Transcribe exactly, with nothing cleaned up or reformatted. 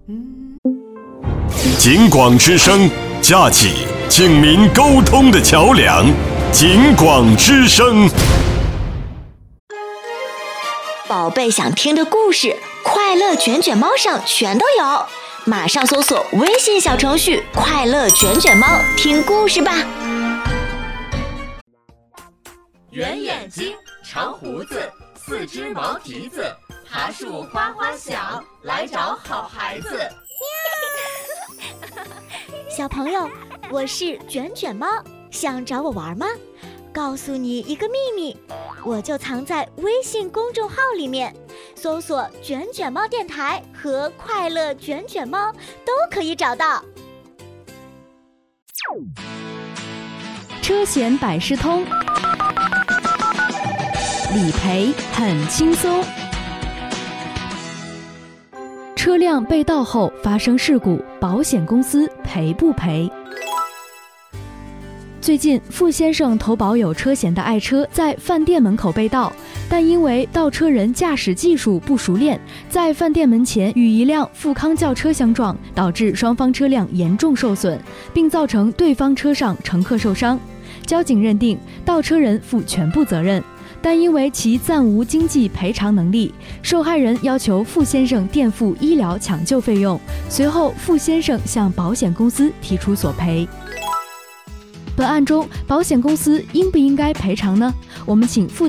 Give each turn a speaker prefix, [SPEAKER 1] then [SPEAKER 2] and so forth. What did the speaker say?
[SPEAKER 1] 警广之声，架起警民沟通的桥梁。警广之声，
[SPEAKER 2] 宝贝想听的故事，快乐卷卷猫上全都有，马上搜索微信小程序“快乐卷卷猫”，听故事吧。
[SPEAKER 3] 圆眼睛，长胡子，四只毛蹄子，爬树哗哗响，来找好孩子。
[SPEAKER 2] 小朋友，我是卷卷猫，想找我玩吗？告诉你一个秘密，我就藏在微信公众号里面，搜索卷卷猫电台和快乐卷卷猫都可以找到。
[SPEAKER 4] 车险百事通，理赔很轻松。车辆被盗后发生事故，保险公司赔不赔？最近，傅先生投保有车险的爱车在饭店门口被盗，但因为盗车人驾驶技术不熟练，在饭店门前与一辆富康轿车相撞，导致双方车辆严重受损，并造成对方车上乘客受伤。交警认定盗车人负全部责任，但因为其暂无经济赔偿能力，受害人要求傅先生垫付医疗抢救费用。随后，傅先生向保险公司提出索赔。本案中，保险公司应不应该赔偿呢？我们请傅